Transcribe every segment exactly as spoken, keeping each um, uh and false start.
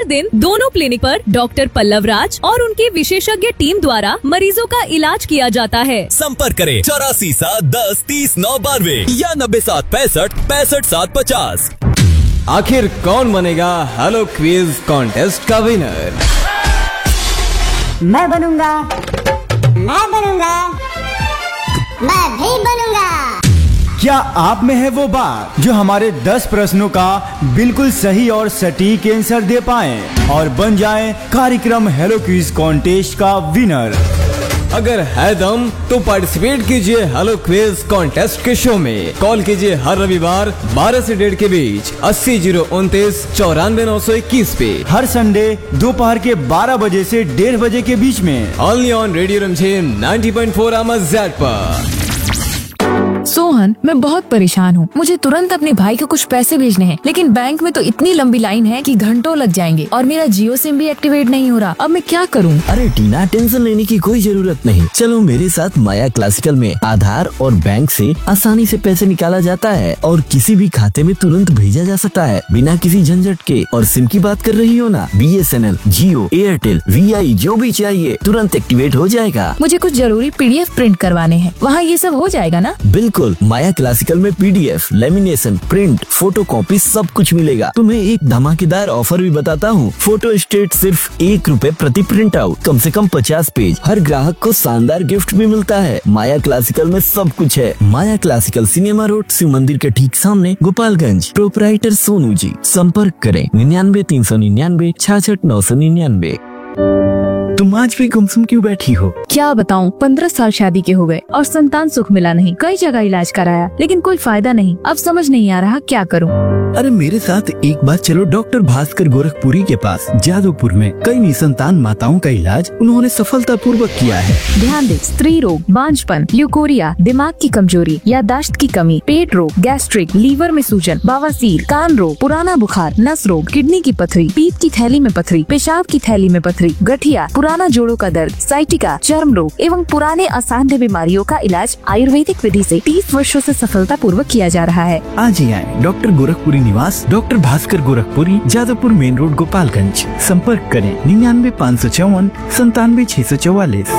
दिन दोनों क्लिनिक पर डॉक्टर पल्लव राज और उनकी विशेषज्ञ टीम द्वारा मरीजों का इलाज किया जाता है। संपर्क करें चौरासी सात दस तीस नौ बानवे या नब्बे सात पैंसठ पैंसठ सात पचास। आखिर कौन बनेगा हेलो क्विज कॉन्टेस्ट का विनर? मैं बनूंगा, मैं बनूंगा, मैं भी बनूंगा। क्या आप में है वो बात जो हमारे दस प्रश्नों का बिल्कुल सही और सटीक आंसर दे पाए और बन जाए कार्यक्रम हेलो क्विज कॉन्टेस्ट का विनर? अगर है दम तो पार्टिसिपेट कीजिए हेलो क्विज कॉन्टेस्ट के शो में। कॉल कीजिए हर रविवार बारह से डेढ़ के बीच अस्सी जीरो उनतीस चौरानवे नौ सौ इक्कीस पे। हर संडे दोपहर के बारह बजे से डेढ़ बजे के बीच में ओनली ऑन रेडियो रमझेम नब्बे पॉइंट चार आवाज़ पर। सोहन, मैं बहुत परेशान हूँ। मुझे तुरंत अपने भाई को कुछ पैसे भेजने हैं, लेकिन बैंक में तो इतनी लंबी लाइन है कि घंटों लग जाएंगे और मेरा जियो सिम भी एक्टिवेट नहीं हो रहा। अब मैं क्या करूँ? अरे टीना, टेंशन लेने की कोई जरूरत नहीं। चलो मेरे साथ माया क्लासिकल में आधार और बैंक से आसानी से पैसे निकाला जाता है और किसी भी खाते में तुरंत भेजा जा सकता है बिना किसी झंझट के। और सिम की बात कर रही हो ना, B S N L, Jio, Airtel, we आई जो भी चाहिए तुरंत एक्टिवेट हो जाएगा। मुझे कुछ जरूरी पी डी एफ प्रिंट करवाने हैं, वहाँ ये सब हो जाएगा ना? बिल्कुल, माया क्लासिकल में P D F, lamination, print, photo copy सब कुछ मिलेगा। तुम्हें एक धमाकेदार ऑफर भी बताता हूँ। फोटो स्टेट सिर्फ एक रुपए प्रति प्रिंट आउट, कम से कम पचास पेज। हर ग्राहक को शानदार गिफ्ट भी मिलता है। माया क्लासिकल में सब कुछ है। माया क्लासिकल, सिनेमा रोड, शिव मंदिर के ठीक सामने, गोपालगंज। प्रोपराइटर सोनू जी। संपर्क करें निन्यानवे तीन सौ निन्यानवे छाछठ नौ सौ निन्यानवे। तुम आज भी गुमसुम क्यों बैठी हो? क्या बताऊं, पंद्रह साल शादी के हो गए और संतान सुख मिला नहीं। कई जगह इलाज कराया लेकिन कोई फायदा नहीं। अब समझ नहीं आ रहा क्या करूं। अरे मेरे साथ एक बार चलो डॉक्टर भास्कर गोरखपुरी के पास। जादवपुर में कई निसंतान माताओं का इलाज उन्होंने सफलता पूर्वक किया है। ध्यान दे, स्त्री रोग, बांझपन, ल्यूकोरिया, दिमाग की कमजोरी, याददाश्त की कमी, पेट रोग, गैस्ट्रिक, लीवर में सूजन, बवासीर, कान रोग, पुराना बुखार, नस रोग, किडनी की पथरी, पीत की थैली में पथरी, पेशाब की थैली में पथरी, गठिया, पुराना जोड़ों का दर्द, साइटिका, चर्म रोग एवं पुराने असाध्य बीमारियों का इलाज आयुर्वेदिक विधि से तीस वर्षों से सफलता पूर्वक किया जा रहा है। आज ही आए डॉक्टर गोरखपुरी निवास, doctor Bhaskar Gorakhpuri, Jadavpur main road, Gopalganj. संपर्क करें निन्यानवे पाँच सौ चौवन संतानवे छह सौ चौवालीस।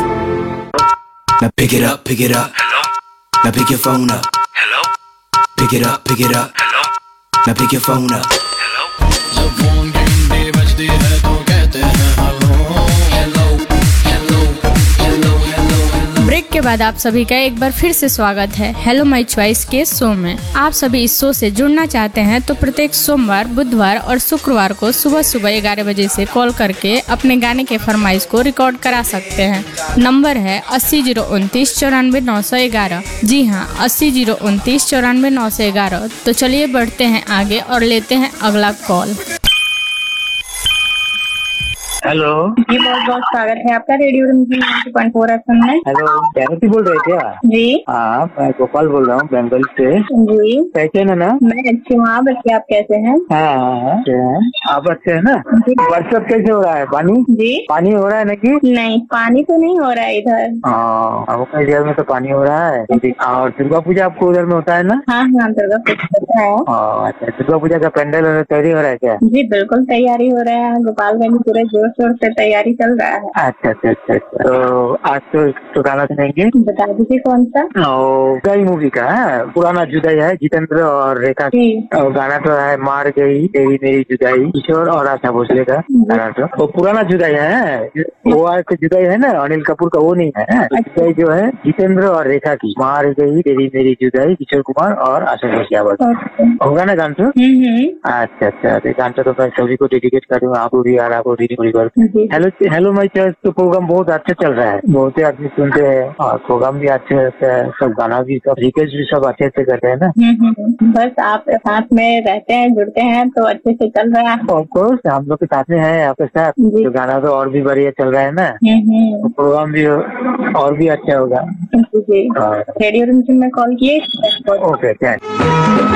Now pick it up, pick it up. Hello. Now pick your phone up. Hello. Pick it up, pick it up. Hello. Now pick your phone up. Hello. जब फोन घंटे बजती है तो कहते हैं hello hello hello hello hello. Break के बाद आप सभी का एक बार फिर से स्वागत है हेलो माय चॉइस के शो में। आप सभी इस शो से जुड़ना चाहते हैं तो प्रत्येक सोमवार, बुधवार और शुक्रवार को सुबह सुबह ग्यारह बजे से कॉल करके अपने गाने के फरमाइश को रिकॉर्ड करा सकते हैं। नंबर है अस्सी जीरो उनतीस चौरानवे नौ सौ ग्यारह। जी हाँ, अस्सी जीरो उनतीस चौरानवे नौ सौ ग्यारह। तो चलिए बढ़ते हैं आगे और लेते हैं अगला कॉल। हेलो जी, बहुत बहुत स्वागत है आपका रेडियो रमझेम नब्बे पॉइंट चार एफएम में। हेलो, जानती बोल रहे क्या? जी हाँ, मैं गोपाल बोल रहा हूँ बंगाल से। जी कैसे है ना? मैं अच्छी हूँ, आप बताइए आप कैसे हैं? हाँ हाँ, अच्छे हैं। आप अच्छे है ना? बरसात कैसे हो रहा है? पानी जी पानी हो रहा है ना? कि नहीं, पानी तो नहीं हो रहा है इधर। हाँ, आपका एरिया में तो पानी हो रहा है। और दुर्गा पूजा आपको उधर में होता है ना? हाँ हाँ, दुर्गा पूजा होता है। अच्छा, दुर्गा पूजा का पंडाल तैयारी हो रहा है क्या? जी बिल्कुल तैयारी हो रहा है। गोपालगंज पूरे जोर शोर से तैयारी चल रहा है। अच्छा अच्छा अच्छा अच्छा। तो आज तो, तो गाना सुनेंगे। बता दीजिए कौन सा? जुदाई मूवी का है, पुराना जुदाई है, जितेंद्र और रेखा। और गाना तो है मार गई तेरी मेरी जुदाई, किशोर और आशा भोसले का गाना। तो वो पुराना जुदाई है, वो आज तो जुदाई है ना अनिल कपूर का, वो नहीं है। जुदाई जो है जितेंद्र और रेखा की, मार गई तेरी मेरी जुदाई, किशोर कुमार और आशा भोसले होगा ना गान। तो अच्छा अच्छा, गान तो मैं सभी को डेडिकेट कर दूँ, आपको भी और आपको भी। हेलो हेलो माय चॉइस तो प्रोग्राम बहुत अच्छा चल रहा है, बहुत ही आदमी सुनते हैं और प्रोग्राम भी अच्छे रहता है, सब गाना भी, सब रिक्वेस्ट भी सब अच्छे से करते हैं ना। बस आप साथ में रहते हैं, जुड़ते हैं तो अच्छे से चल रहा है। ऑफ कोर्स हम लोग के साथ में है आपके साथ, तो गाना तो और भी बढ़िया चल रहा है ना, तो प्रोग्राम भी और भी अच्छा होगा। रेडियो रमझेम में कॉल किए। Okay, thank